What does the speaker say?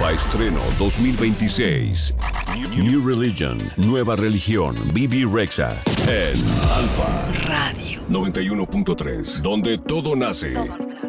Alfa Estreno 2026. New Religion, nueva religión, BB Rexa. En Alfa Radio 91.3, donde todo nace.